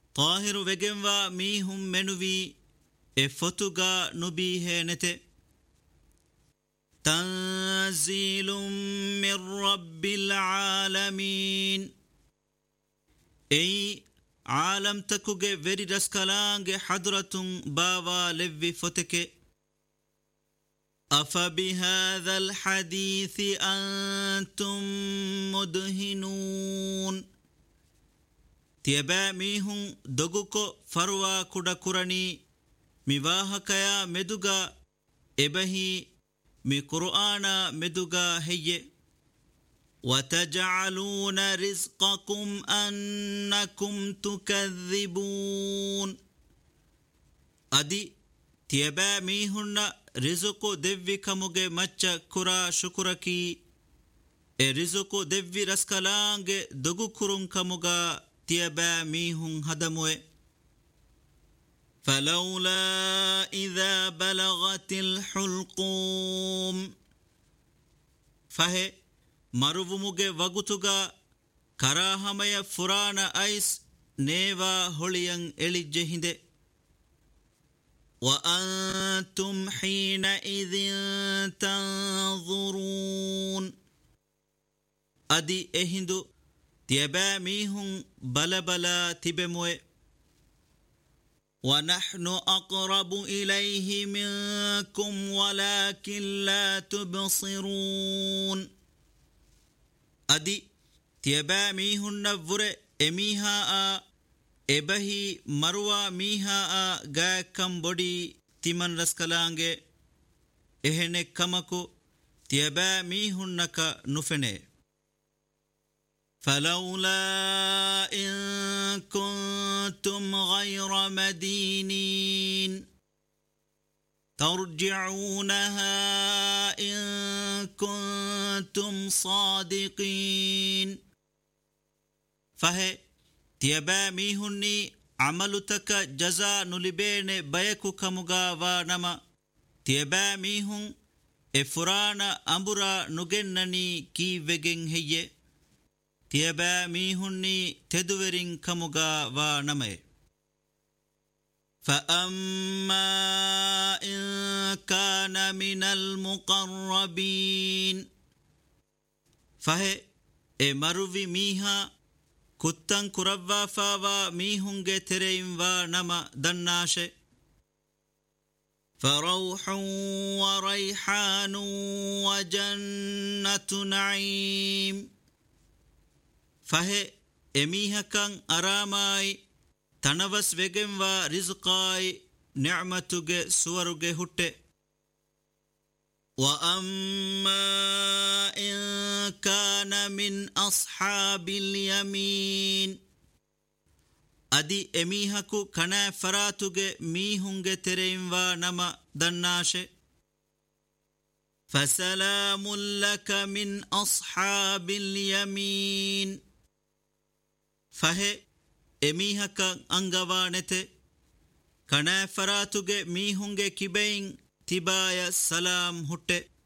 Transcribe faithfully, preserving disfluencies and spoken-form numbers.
طاهر وگنوا ميهم منوي افتوغا نبيهنته تنزيل من رب العالمين اي عالم تكوغي وري رسكالانغ حضرتون باوا لوي فتك أفبهذا الحديث أنتم مدهنون تيبا ميهم دغوكو فروا كودا كوراني ميواهكيا مدوغا إبهي مي قرآن مدوغا هي وتجعلون رزقكم أنكم تكذبون أدي تيبا ميهن رزقو ديوي كموغي مچا كرا شكركي اي رزقو ديوي رسكالانغ دغو كرون كموغا تيبا ميهن هدموه فلولا إذا بلغت الحلقوم فهي مروموغي وغتوغا كراهمي فرانا ايس نيوا هوليان إليجهند وأنتم حينئذ تنظرون أدي إهندو تيبا ميهم بلا بلا تبموه ونحن أقرب إليه منكم ولكن لا تبصرون أدي تيبا ميهن نفر إميها إبهي مروى ميها غاكم بودي تيمن رسكالانغ إهنه كمكو تيبا ميهن نكا نفنه فلولا إن كنتم غير مدينين ترجعونها إن كنتم صادقين فهي تيبا ميهني عملتك جزا نلبين بيكو كمغا ونما تيبا ميهن افرانا أمبرا نغنني كي وگن هي تيبا ميهني تدورين كمغا ونما فأما إن كان من المقربين فهي مروي ميها كتن كروا فاوا ميهنگ ترين ونما دناش فروح وريحان وجنة نعيم فهي اميها كان أراماي تنوس وگن و رزقاي نعمتوگ سورگ هٹ وأما إن كان من أصحاب اليمين أدي أميهكو كنا فراتوگ ميهنگ ترين و نما دناش فسلام لك من أصحاب اليمين فهي أميهكا أنغوانته كنا فراتوگ ميهنگ كبين تبايا سلام هٹ